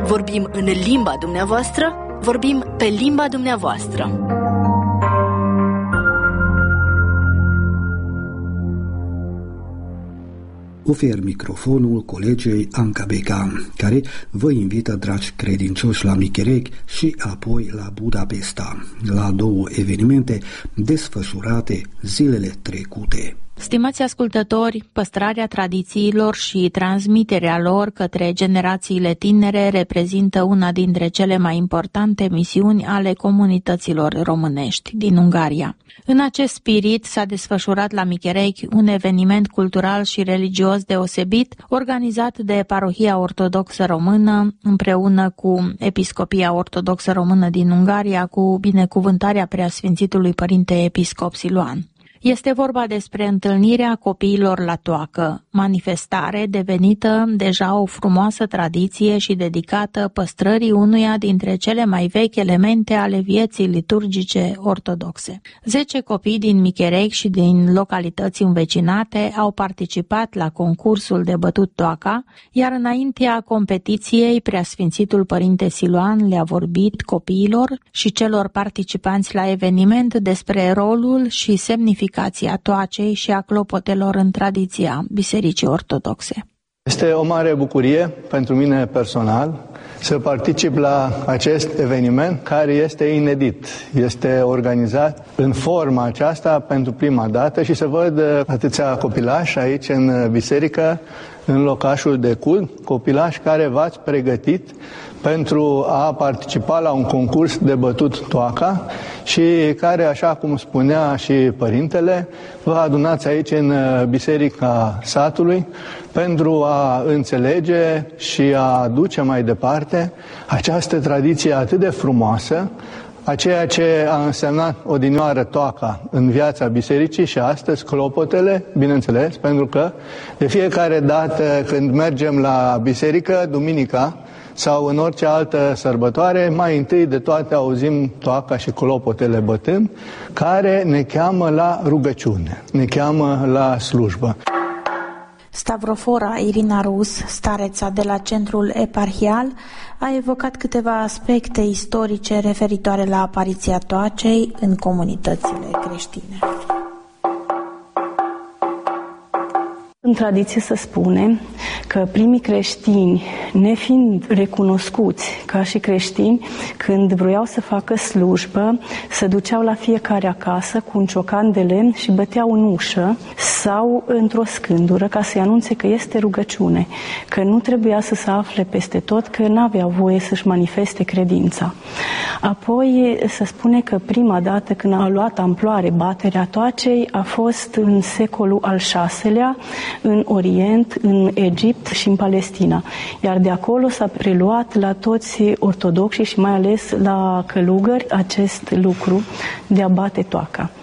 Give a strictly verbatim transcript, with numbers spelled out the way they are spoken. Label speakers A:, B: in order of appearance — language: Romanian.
A: Vorbim în limba dumneavoastră, vorbim pe limba dumneavoastră.
B: Ofer microfonul colegei Anca Beca, care vă invită, dragi credincioși, la Micherec și apoi la Budapesta, la două evenimente desfășurate zilele trecute.
C: Stimați ascultători, păstrarea tradițiilor și transmiterea lor către generațiile tinere reprezintă una dintre cele mai importante misiuni ale comunităților românești din Ungaria. În acest spirit s-a desfășurat la Micherec un eveniment cultural și religios deosebit, organizat de Parohia Ortodoxă Română împreună cu Episcopia Ortodoxă Română din Ungaria, cu binecuvântarea Preasfințitului Părinte Episcop Siluan. Este vorba despre întâlnirea copiilor la toacă, manifestare devenită deja o frumoasă tradiție și dedicată păstrării unuia dintre cele mai vechi elemente ale vieții liturgice ortodoxe. Zece copii din Micherec și din localități învecinate au participat la concursul de bătut toaca, iar înaintea competiției, Preasfințitul Părinte Siluan le-a vorbit copiilor și celor participanți la eveniment despre rolul și semnificația toacei și a clopotelor în tradiția Bisericii Ortodoxe.
D: Este o mare bucurie pentru mine personal să particip la acest eveniment care este inedit. Este organizat în forma aceasta pentru prima dată și să văd atâția copilași aici în biserică, în locașul de cult, copilași care v-ați pregătit pentru a participa la un concurs de bătut toaca și care, așa cum spunea și părintele, vă adunați aici în biserica satului pentru a înțelege și a duce mai departe această tradiție atât de frumoasă, a ceea ce a însemnat odinioară toaca în viața bisericii și astăzi clopotele, bineînțeles, pentru că de fiecare dată când mergem la biserică, duminica, sau în orice altă sărbătoare, mai întâi de toate auzim toaca și clopotele bătând, care ne cheamă la rugăciune, ne cheamă la slujbă.
E: Stavrofora Irina Rus, stareța de la centrul eparhial, a evocat câteva aspecte istorice referitoare la apariția toacei în comunitățile creștine.
F: În tradiție se spune că primii creștini, nefiind recunoscuți ca și creștini, când vroiau să facă slujbă, se duceau la fiecare acasă cu un ciocan de lemn și băteau în ușă sau într-o scândură ca să-i anunțe că este rugăciune, că nu trebuia să se afle peste tot, că n-aveau voie să-și manifeste credința. Apoi se spune că prima dată când a luat amploare baterea toacei a fost în secolul al șaselea, în Orient, în Egipt și în Palestina. Iar de acolo s-a preluat la toți ortodoxi și mai ales la călugări acest lucru de a bate toaca.